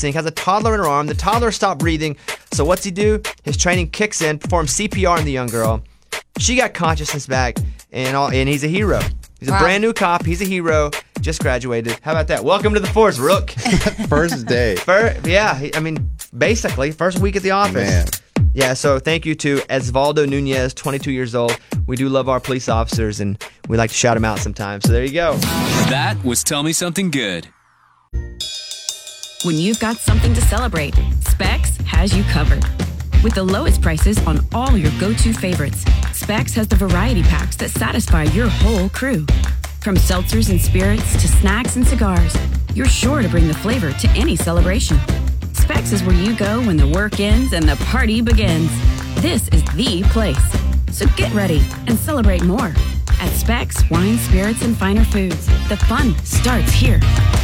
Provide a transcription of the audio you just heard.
sink, has a toddler in her arm. The toddler stopped breathing. So what's he do? His training kicks in, performs CPR on the young girl. She got consciousness back, and he's a hero. He's a brand new cop. He's a hero. Just graduated. How about that? Welcome to the force, Rook. First day. Basically, first week at the office. Man. Yeah, so thank you to Osvaldo Nunez, 22 years old. We do love our police officers, and we like to shout them out sometimes. So there you go. That was Tell Me Something Good. When you've got something to celebrate, Specs has you covered. With the lowest prices on all your go-to favorites, Specs has the variety packs that satisfy your whole crew. From seltzers and spirits to snacks and cigars, you're sure to bring the flavor to any celebration. Specs is where you go when the work ends and the party begins. This is the place. So get ready and celebrate more. At Specs Wine, Spirits, and Finer Foods, the fun starts here.